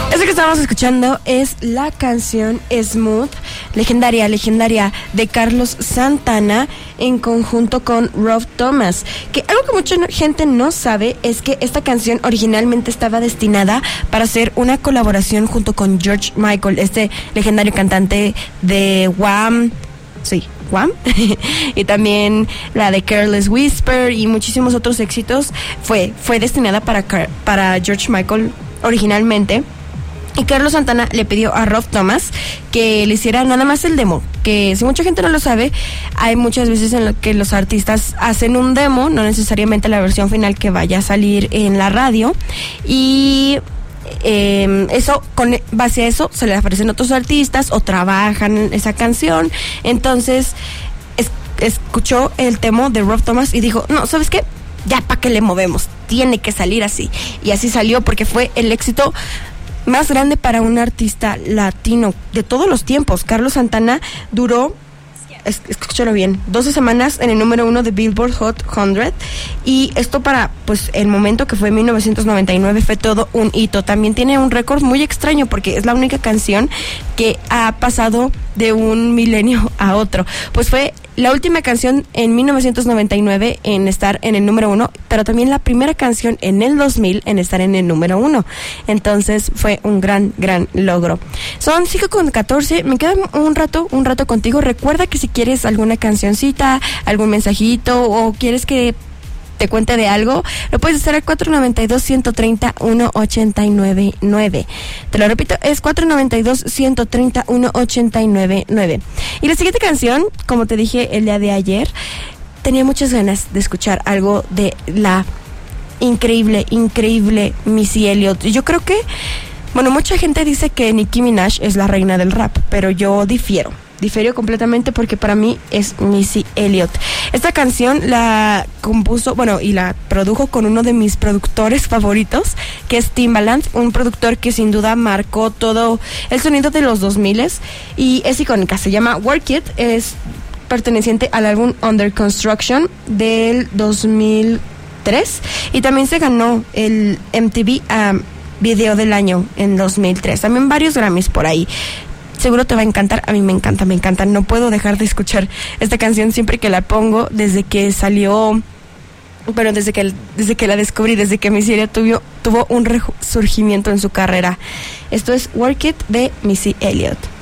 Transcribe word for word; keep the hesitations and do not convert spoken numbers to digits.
Eso que estamos escuchando es la canción Smooth, legendaria, legendaria, de Carlos Santana en conjunto con Rob Thomas. Que algo que mucha gente no sabe es que esta canción originalmente estaba destinada para hacer una colaboración junto con George Michael, este legendario cantante de Wham, sí, Wham, y también la de Careless Whisper y muchísimos otros éxitos. Fue, fue destinada para, para George Michael originalmente. Y Carlos Santana le pidió a Rob Thomas que le hiciera nada más el demo, que si mucha gente no lo sabe, hay muchas veces en lo que los artistas hacen un demo, no necesariamente la versión final que vaya a salir en la radio, y eh, eso, con base a eso, se le ofrecen otros artistas o trabajan esa canción. Entonces, es, escuchó el demo de Rob Thomas y dijo, no, ¿sabes qué? Ya, ¿para qué le movemos? Tiene que salir así. Y así salió porque fue el éxito más grande para un artista latino de todos los tiempos. Carlos Santana duró, es, escúchalo bien, doce semanas en el número uno de Billboard Hot cien, y esto para, pues, el momento que fue en mil novecientos noventa y nueve fue todo un hito. También tiene un récord muy extraño porque es la única canción que ha pasado de un milenio a otro. Pues fue la última canción en mil novecientos noventa y nueve en estar en el número uno, pero también la primera canción en el dos mil en estar en el número uno. Entonces fue un gran, gran logro. Son cinco con catorce, me queda un rato, un rato contigo. Recuerda que si quieres alguna cancioncita, algún mensajito o quieres que te cuente de algo, lo puedes hacer al cuatro nueve dos, uno tres cero, uno ocho nueve nueve. Te lo repito, es cuatro nueve dos, uno tres cero, uno ocho nueve nueve. Y la siguiente canción, como te dije el día de ayer, tenía muchas ganas de escuchar algo de la increíble, increíble Missy Elliott. Yo creo que, bueno, mucha gente dice que Nicki Minaj es la reina del rap, pero yo difiero. Difiero completamente porque para mí es Missy Elliott. Esta canción la compuso, bueno, y la produjo con uno de mis productores favoritos, que es Timbaland, un productor que sin duda marcó todo el sonido de los dos mil y es icónica. Se llama Work It, es perteneciente al álbum Under Construction del dos mil tres y también se ganó el M T V um, Video del Año en dos mil tres. También varios Grammys por ahí. Seguro te va a encantar, a mí me encanta, me encanta. No puedo dejar de escuchar esta canción siempre que la pongo, desde que salió, bueno, desde que, desde que la descubrí, desde que Missy Elliott tuvo, tuvo un resurgimiento en su carrera. Esto es Work It de Missy Elliott.